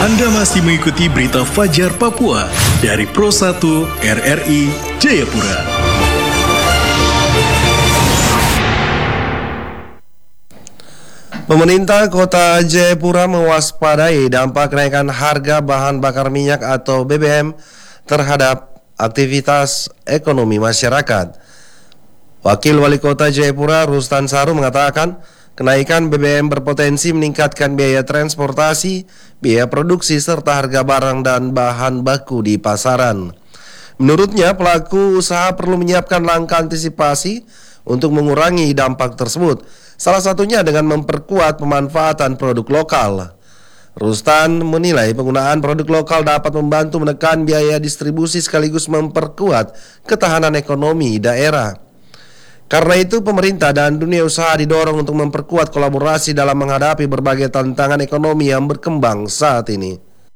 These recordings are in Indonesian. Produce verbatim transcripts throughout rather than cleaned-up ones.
Anda masih mengikuti berita Fajar Papua dari Pro satu R R I Jayapura. Pemerintah Kota Jayapura mewaspadai dampak kenaikan harga bahan bakar minyak atau B B M terhadap aktivitas ekonomi masyarakat. Wakil Wali Kota Jayapura Rustan Saru mengatakan, kenaikan B B M berpotensi meningkatkan biaya transportasi, biaya produksi, serta harga barang dan bahan baku di pasaran. Menurutnya, pelaku usaha perlu menyiapkan langkah antisipasi untuk mengurangi dampak tersebut, salah satunya dengan memperkuat pemanfaatan produk lokal. Rustan menilai penggunaan produk lokal dapat membantu menekan biaya distribusi sekaligus memperkuat ketahanan ekonomi daerah. Karena itu, pemerintah dan dunia usaha didorong untuk memperkuat kolaborasi dalam menghadapi berbagai tantangan ekonomi yang berkembang saat ini.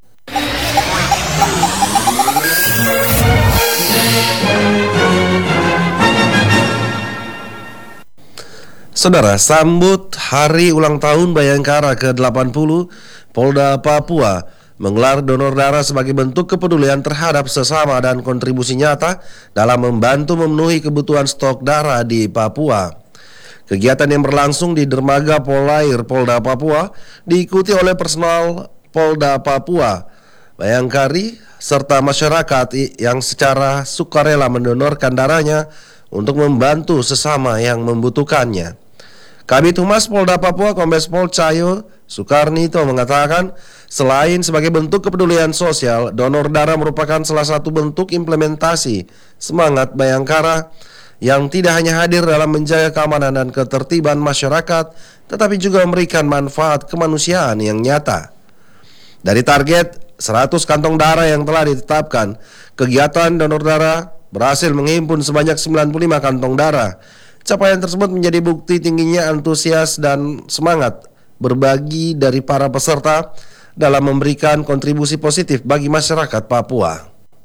Saudara, sambut hari ulang tahun Bayangkara ke delapan puluh, Polda Papua menggelar donor darah sebagai bentuk kepedulian terhadap sesama dan kontribusi nyata dalam membantu memenuhi kebutuhan stok darah di Papua. Kegiatan yang berlangsung di Dermaga Polair Polda Papua diikuti oleh personal Polda Papua, Bayangkari, serta masyarakat yang secara sukarela mendonorkan darahnya untuk membantu sesama yang membutuhkannya. Kabid Humas Polda Papua Kombes Pol Cahyo Soekarnito mengatakan, selain sebagai bentuk kepedulian sosial, donor darah merupakan salah satu bentuk implementasi semangat Bayangkara yang tidak hanya hadir dalam menjaga keamanan dan ketertiban masyarakat, tetapi juga memberikan manfaat kemanusiaan yang nyata. Dari target seratus kantong darah yang telah ditetapkan, kegiatan donor darah berhasil menghimpun sebanyak sembilan puluh lima kantong darah. Capaian tersebut menjadi bukti tingginya antusias dan semangat berbagi dari para peserta dalam memberikan kontribusi positif bagi masyarakat Papua.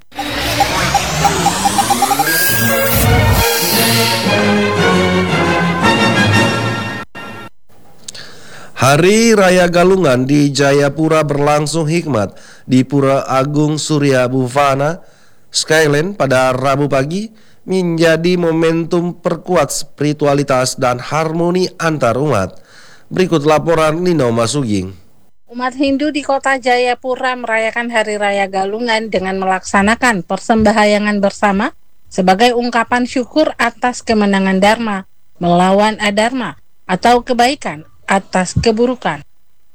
Hari Raya Galungan di Jayapura berlangsung hikmat di Pura Agung Surya Bhuvana Skyland pada Rabu pagi, menjadi momentum perkuat spiritualitas dan harmoni antar umat. Berikut laporan Nino Masuging. Umat Hindu di kota Jayapura merayakan Hari Raya Galungan dengan melaksanakan persembahyangan bersama sebagai ungkapan syukur atas kemenangan Dharma melawan Adharma atau kebaikan atas keburukan.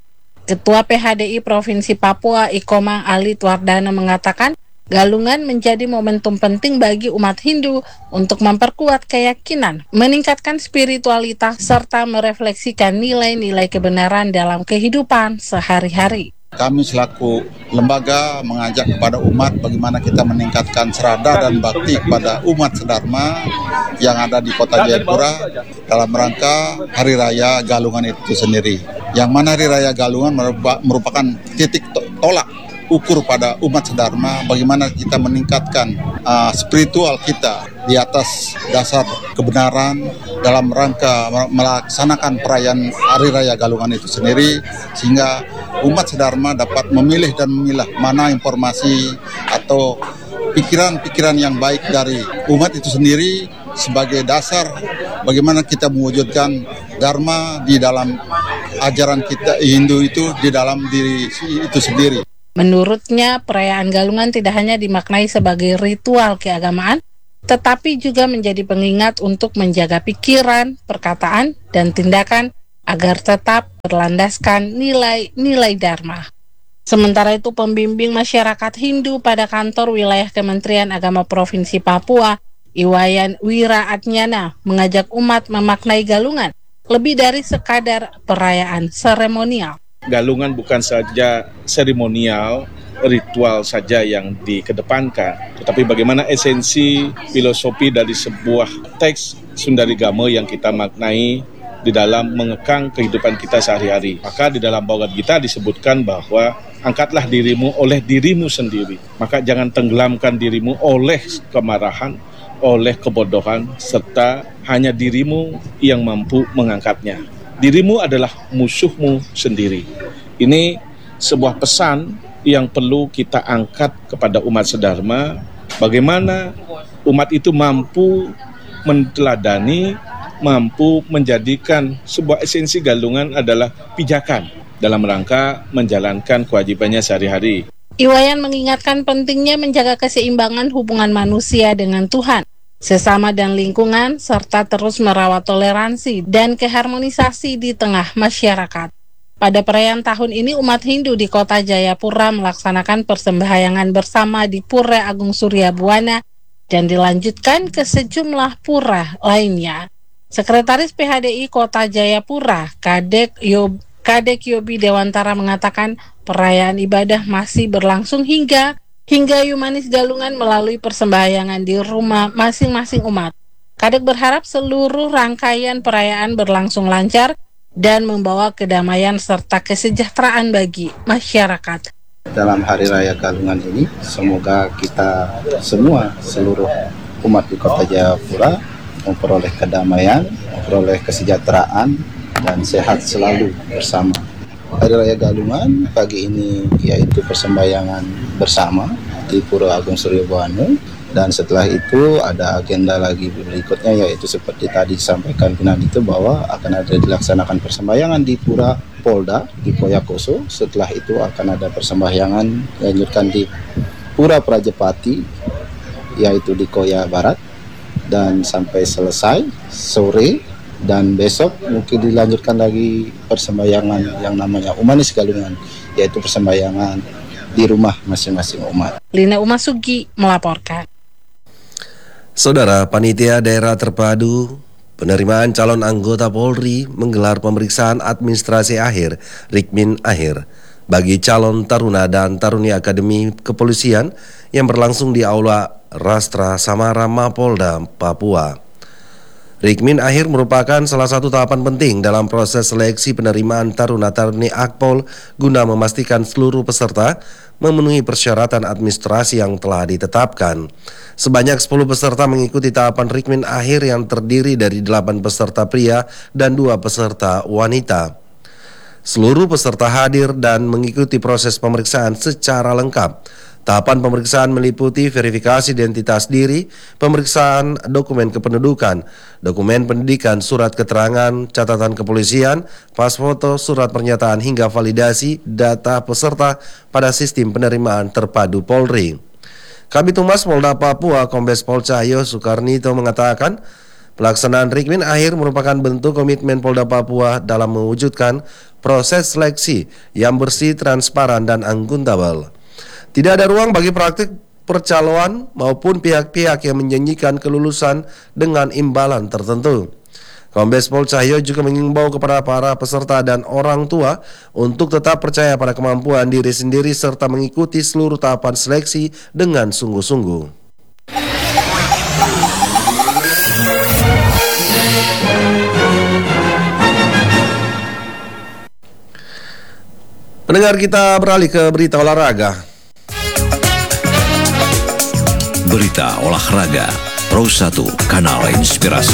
Ketua P H D I Provinsi Papua Ikomang Ali Twardana mengatakan, Galungan menjadi momentum penting bagi umat Hindu untuk memperkuat keyakinan, meningkatkan spiritualitas, serta merefleksikan nilai-nilai kebenaran dalam kehidupan sehari-hari. Kami selaku lembaga mengajak kepada umat bagaimana kita meningkatkan serada dan bakti kepada umat sedharma yang ada di kota Jayapura dalam rangka Hari Raya Galungan itu sendiri. Yang mana Hari Raya Galungan merupakan titik tolak ukur pada umat sedharma bagaimana kita meningkatkan uh, spiritual kita di atas dasar kebenaran dalam rangka melaksanakan perayaan Hari Raya Galungan itu sendiri, sehingga umat sedharma dapat memilih dan memilah mana informasi atau pikiran-pikiran yang baik dari umat itu sendiri sebagai dasar bagaimana kita mewujudkan Dharma di dalam ajaran kita Hindu itu di dalam diri itu sendiri. Menurutnya, perayaan Galungan tidak hanya dimaknai sebagai ritual keagamaan, tetapi juga menjadi pengingat untuk menjaga pikiran, perkataan, dan tindakan agar tetap berlandaskan nilai-nilai Dharma. Sementara itu, pembimbing masyarakat Hindu pada kantor wilayah Kementerian Agama Provinsi Papua, Iwayan Wiraatnyana, mengajak umat memaknai Galungan lebih dari sekadar perayaan seremonial. Galungan bukan saja seremonial, ritual saja yang dikedepankan, tetapi bagaimana esensi filosofi dari sebuah teks Sundarigama yang kita maknai di dalam mengekang kehidupan kita sehari-hari. Maka di dalam Bhagavad Gita disebutkan bahwa angkatlah dirimu oleh dirimu sendiri. Maka jangan tenggelamkan dirimu oleh kemarahan, oleh kebodohan, serta hanya dirimu yang mampu mengangkatnya. Dirimu adalah musuhmu sendiri. Ini sebuah pesan yang perlu kita angkat kepada umat sedharma, bagaimana umat itu mampu menteladani, mampu menjadikan sebuah esensi galungan adalah pijakan dalam rangka menjalankan kewajibannya sehari-hari. Iwayan mengingatkan pentingnya menjaga keseimbangan hubungan manusia dengan Tuhan, sesama dan lingkungan, serta terus merawat toleransi dan keharmonisasi di tengah masyarakat. Pada perayaan tahun ini, umat Hindu di kota Jayapura melaksanakan persembahyangan bersama di Pura Agung Surya Buwana dan dilanjutkan ke sejumlah pura lainnya. Sekretaris P H D I Kota Jayapura, Kadek Yob, Kadek Yobi Dewantara mengatakan perayaan ibadah masih berlangsung hingga hingga Yumanis Galungan melalui persembahyangan di rumah masing-masing umat. Kadek berharap seluruh rangkaian perayaan berlangsung lancar dan membawa kedamaian serta kesejahteraan bagi masyarakat. Dalam Hari Raya Galungan ini, semoga kita semua, seluruh umat di Kota Jayapura memperoleh kedamaian, memperoleh kesejahteraan, dan sehat selalu bersama. Hari Raya Galungan pagi ini yaitu persembahyangan bersama di Pura Agung Surya Buwana, dan setelah itu ada agenda lagi berikutnya, yaitu seperti tadi disampaikan Pinan itu bahwa akan ada dilaksanakan persembahyangan di Pura Polda di Koyakoso. Setelah itu akan ada persembahyangan dilanjutkan di Pura Prajepati yaitu di Koya Barat, dan sampai selesai sore, dan besok mungkin dilanjutkan lagi persembahyangan yang namanya Umanis Galungan, yaitu persembahyangan di rumah masing-masing umat. Lina Umasugi melaporkan. Saudara, Panitia Daerah Terpadu Penerimaan Calon Anggota Polri menggelar pemeriksaan administrasi akhir Rikmin Akhir bagi calon taruna dan taruni Akademi Kepolisian yang berlangsung di Aula Rastra Samara Mapolda, Papua. Rikmin Akhir merupakan salah satu tahapan penting dalam proses seleksi penerimaan taruna-taruni Akpol guna memastikan seluruh peserta memenuhi persyaratan administrasi yang telah ditetapkan. Sebanyak sepuluh peserta mengikuti tahapan Rikmin Akhir yang terdiri dari delapan peserta pria dan dua peserta wanita. Seluruh peserta hadir dan mengikuti proses pemeriksaan secara lengkap. Tahapan pemeriksaan meliputi verifikasi identitas diri, pemeriksaan dokumen kependudukan, dokumen pendidikan, surat keterangan, catatan kepolisian, pas foto, surat pernyataan hingga validasi data peserta pada sistem penerimaan terpadu Polri. Kabid Humas Polda Papua, Kombes Pol Cahyo Soekarnito mengatakan, pelaksanaan Rikmin Akhir merupakan bentuk komitmen Polda Papua dalam mewujudkan proses seleksi yang bersih, transparan, dan akuntabel. Tidak ada ruang bagi praktik percaloan maupun pihak-pihak yang menjanjikan kelulusan dengan imbalan tertentu. Kombes Pol Cahyo juga mengimbau kepada para peserta dan orang tua untuk tetap percaya pada kemampuan diri sendiri serta mengikuti seluruh tahapan seleksi dengan sungguh-sungguh. Pendengar, kita beralih ke berita olahraga. Berita olahraga Pro satu Kanal Inspirasi.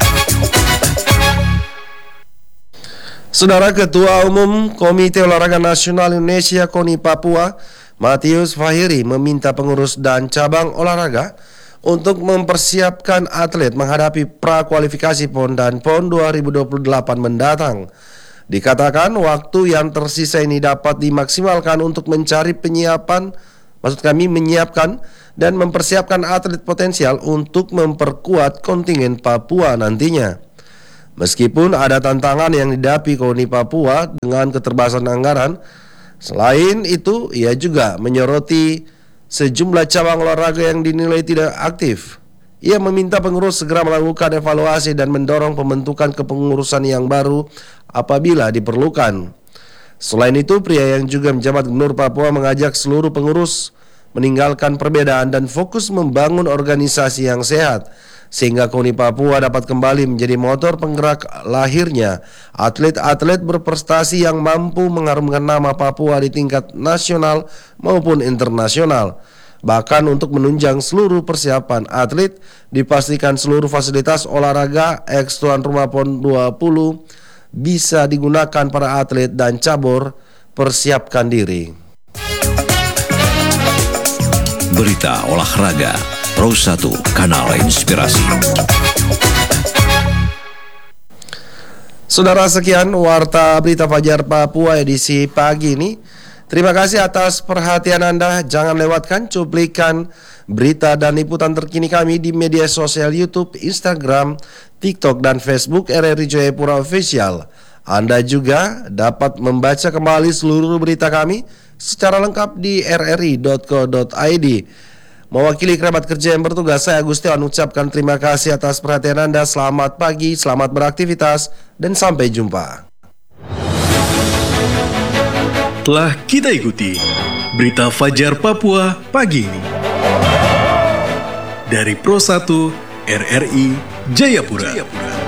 Saudara, Ketua Umum Komite Olahraga Nasional Indonesia KONI Papua, Matius Fahiri, meminta pengurus dan cabang olahraga untuk mempersiapkan atlet menghadapi prakualifikasi PON dan PON dua ribu dua puluh delapan mendatang. Dikatakan waktu yang tersisa ini dapat dimaksimalkan untuk mencari penyiapan, maksud kami menyiapkan dan mempersiapkan atlet potensial untuk memperkuat kontingen Papua nantinya. Meskipun ada tantangan yang dihadapi KONI Papua dengan keterbatasan anggaran, selain itu ia juga menyoroti sejumlah cabang olahraga yang dinilai tidak aktif. Ia meminta pengurus segera melakukan evaluasi dan mendorong pembentukan kepengurusan yang baru apabila diperlukan. Selain itu, pria yang juga menjabat Gubernur Papua mengajak seluruh pengurus meninggalkan perbedaan dan fokus membangun organisasi yang sehat, sehingga KONI Papua dapat kembali menjadi motor penggerak lahirnya atlet-atlet berprestasi yang mampu mengharumkan nama Papua di tingkat nasional maupun internasional. Bahkan untuk menunjang seluruh persiapan atlet, dipastikan seluruh fasilitas olahraga eks tuan rumah PON dua puluh bisa digunakan para atlet dan cabur persiapkan diri. Berita olahraga Pro satu Kanal Inspirasi. Saudara, sekian Warta Berita Fajar Papua edisi pagi ini. Terima kasih atas perhatian Anda. Jangan lewatkan cuplikan berita dan liputan terkini kami di media sosial YouTube, Instagram, TikTok, dan Facebook R R I Jayapura Official. Anda juga dapat membaca kembali seluruh berita kami secara lengkap di r r i dot co dot i d. Mewakili kerabat kerja yang bertugas, saya Agustion ucapkan terima kasih atas perhatian Anda. Selamat pagi, selamat beraktivitas, dan sampai jumpa. Telah kita ikuti Berita Fajar Papua pagi ini dari Pro satu R R I Jayapura.